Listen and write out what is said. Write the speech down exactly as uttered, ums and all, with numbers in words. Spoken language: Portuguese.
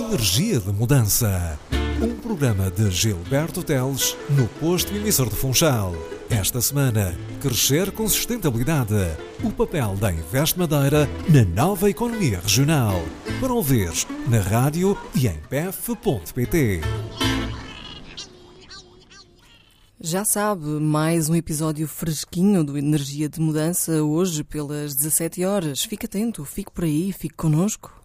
Energia de Mudança. Um programa de Gilberto Teles no posto emissor de Funchal. Esta semana, crescer com sustentabilidade. O papel da Invest Madeira na nova economia regional. Para ouvir na rádio e em p f ponto p t. Já sabe, mais um episódio fresquinho do Energia de Mudança, hoje pelas dezassete horas. Fique atento, fique por aí, fique connosco.